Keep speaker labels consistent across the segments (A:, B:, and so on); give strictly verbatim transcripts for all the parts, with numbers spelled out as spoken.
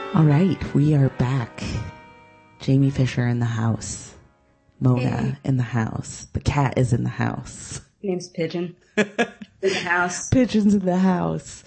A: All right, we are back. Jamie Fisher in the house. Mona
B: Hey.
A: in the house. The cat is in the house.
B: Name's Pigeon. In the house.
A: Pigeons in the house.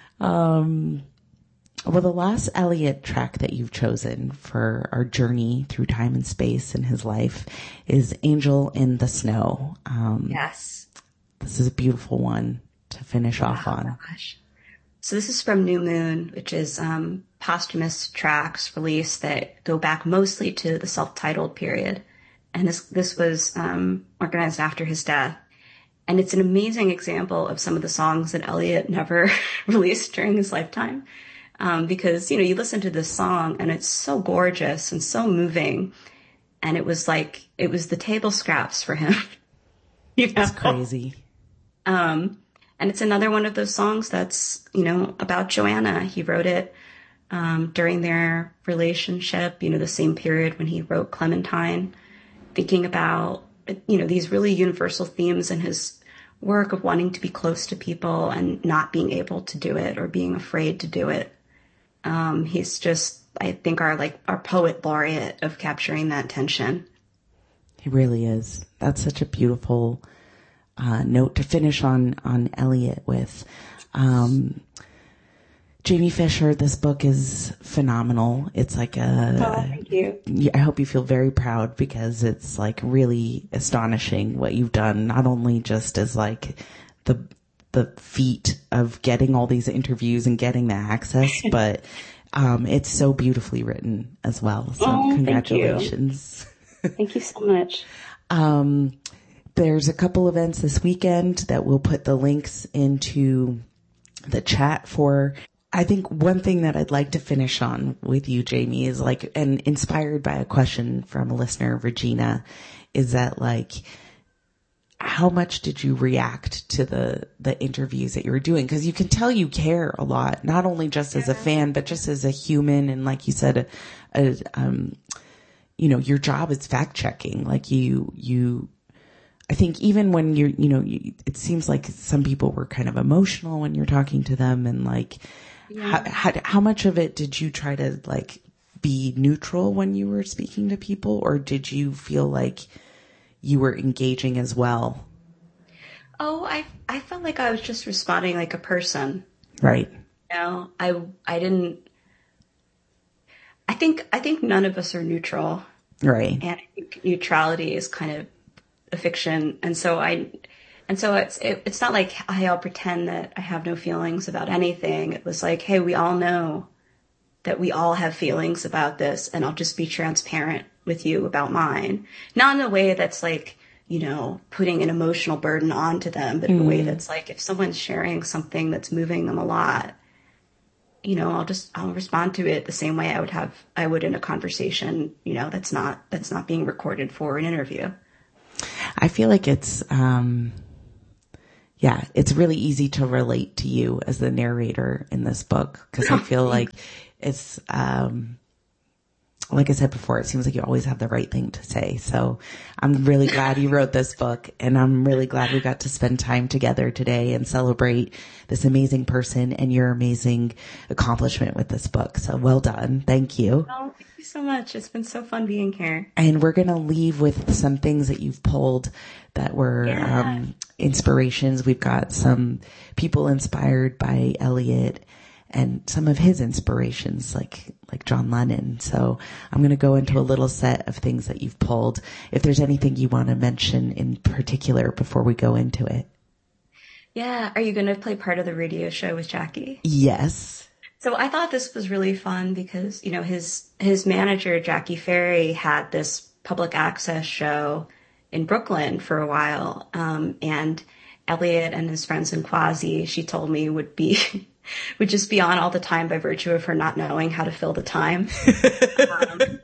A: Um, well, the last Elliot track that you've chosen for our journey through time and space in his life is Angel in the Snow. Um,
B: Yes.
A: This is a beautiful one to finish
B: Oh,
A: off on.
B: gosh. So this is from New Moon, which is um, posthumous tracks released that go back mostly to the self-titled period. And this this was um, organized after his death. And it's an amazing example of some of the songs that Elliot never released during his lifetime. Um, because, you know, you listen to this song and it's so gorgeous and so moving. And it was like, it was the table scraps for him. You know?
A: That's crazy.
B: Um, and it's another one of those songs that's, you know, about Joanna. He wrote it um, during their relationship, you know, the same period when he wrote Clementine, thinking about, you know, these really universal themes in his work of wanting to be close to people and not being able to do it or being afraid to do it. Um, he's just, I think, our like our poet laureate of capturing that tension.
A: He really is. That's such a beautiful uh, note to finish on, on Elliot with. Um, Jamie Fisher, this book is phenomenal. It's like a,
B: Oh, thank you.
A: I hope you feel very proud because it's like really astonishing what you've done, not only just as like the, the feat of getting all these interviews and getting the access, but, um, it's so beautifully written as well. So
B: Oh,
A: congratulations.
B: Thank you. Thank you so much.
A: Um, there's a couple events this weekend that we'll put the links into the chat for. I think one thing that I'd like to finish on with you, Jamie, is like, and inspired by a question from a listener, Regina, is that like, how much did you react to the, the interviews that you were doing? Cause you can tell you care a lot, not only just as a fan, but just as a human. And like you said, a, a, um, you know, your job is fact checking. Like you, you, I think even when you're, you know, you, it seems like some people were kind of emotional when you're talking to them and like, yeah. how, how, how much of it did you try to like be neutral when you were speaking to people, or did you feel like you were engaging as well?
B: Oh, I I felt like I was just responding like a person.
A: Right.
B: You know, I I didn't. I think I think none of us are neutral.
A: Right.
B: And I think neutrality is kind of a fiction, and so I, and so it's it, it's not like, hey, I'll pretend that I have no feelings about anything. It was like, hey, we all know that we all have feelings about this, and I'll just be transparent with you about mine. Not in a way that's like, you know, putting an emotional burden onto them, but in mm. a way that's like, if someone's sharing something that's moving them a lot, you know, I'll just, I'll respond to it the same way I would have, I would in a conversation, you know, that's not, that's not being recorded for an interview.
A: I feel like it's, um, yeah, it's really easy to relate to you as the narrator in this book. Cause I feel like it's, um, like I said before, it seems like you always have the right thing to say. So I'm really glad you wrote this book, and I'm really glad we got to spend time together today and celebrate this amazing person and your amazing accomplishment with this book. So well done. Thank you.
B: Oh, thank you so much. It's been so fun being here.
A: And we're going to leave with some things that you've pulled that were
B: yeah.
A: um, inspirations. We've got some people inspired by Elliot and some of his inspirations, like, like John Lennon. So I'm going to go into a little set of things that you've pulled. If there's anything you want to mention in particular before we go into it.
B: Yeah. Are you going to play part of the radio show with Jackie?
A: Yes.
B: So I thought this was really fun because, you know, his, his manager, Jackie Ferry, had this public access show in Brooklyn for a while. Um, and Elliot and his friends in Quasi, she told me, would be, would just be on all the time by virtue of her not knowing how to fill the time. um,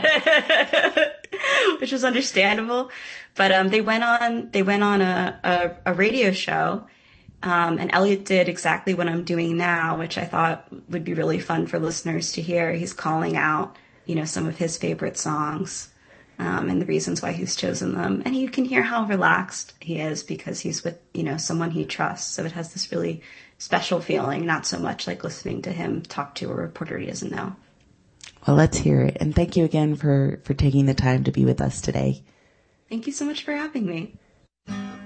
B: which was understandable. But, um, they went on, they went on a, a, a radio show. Um, and Elliot did exactly what I'm doing now, which I thought would be really fun for listeners to hear. He's calling out, you know, some of his favorite songs, um, and the reasons why he's chosen them. And you can hear how relaxed he is because he's with, you know, someone he trusts. So it has this really special feeling, not so much like listening to him talk to a reporter he doesn't know.
A: Well, let's hear it. And thank you again for, for taking the time to be with us today.
B: Thank you so much for having me.